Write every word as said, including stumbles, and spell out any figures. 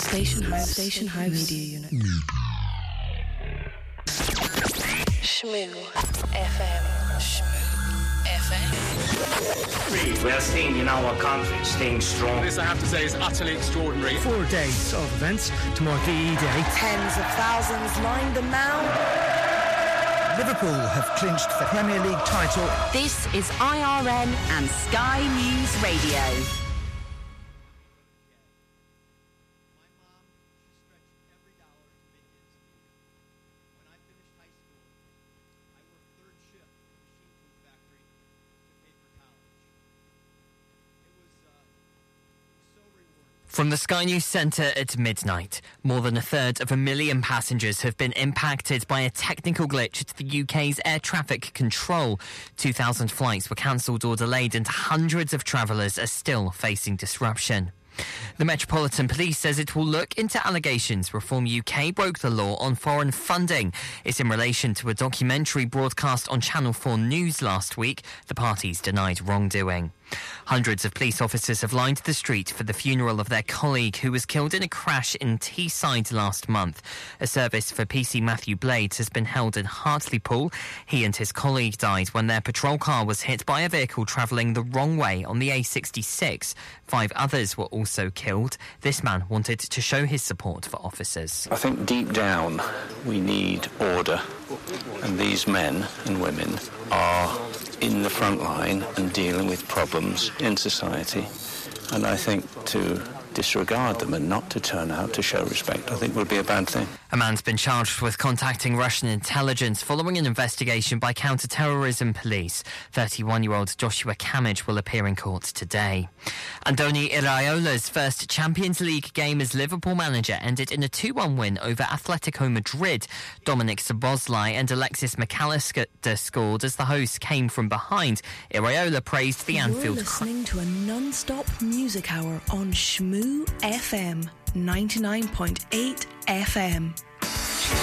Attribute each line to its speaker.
Speaker 1: Station House. Station House Media Unit.
Speaker 2: Shmoo F M. Shmoo F M.
Speaker 3: We are staying in our country, staying strong.
Speaker 4: This, I have to say, is utterly extraordinary.
Speaker 5: Four days of events to mark the E-Day.
Speaker 6: Tens of thousands lined them now.
Speaker 5: Liverpool have clinched the Premier League title.
Speaker 7: This is I R N and Sky News Radio.
Speaker 8: From the Sky News Centre at midnight, more than a third of a million passengers have been impacted by a technical glitch at the U K's air traffic control. two thousand flights were cancelled or delayed and hundreds of travellers are still facing disruption. The Metropolitan Police says it will look into allegations Reform U K broke the law on foreign funding. It's in relation to a documentary broadcast on Channel four News last week. The parties denied wrongdoing. Hundreds of police officers have lined the street for the funeral of their colleague who was killed in a crash in Teesside last month. A service for P C Matthew Blades has been held in Hartlepool. He and his colleague died when their patrol car was hit by a vehicle travelling the wrong way on the A sixty-six. Five others were also killed. This man wanted to show his support for officers.
Speaker 9: I think deep down we need order, and these men and women are in the front line and dealing with problems in society. And I think to disregard them and not to turn out to show respect, I think would be a bad thing.
Speaker 8: A man's been charged with contacting Russian intelligence following an investigation by counter-terrorism police. thirty-one-year-old Joshua Kamage will appear in court today. Andoni Iraola's first Champions League game as Liverpool manager ended in a two one win over Atletico Madrid. Dominic Szoboszlai and Alexis McAllister scored as the hosts came from behind. Iraola praised the
Speaker 1: You're
Speaker 8: Anfield...
Speaker 1: You're listening to a non-stop music hour on Shmoo F M, ninety-nine point eight F M.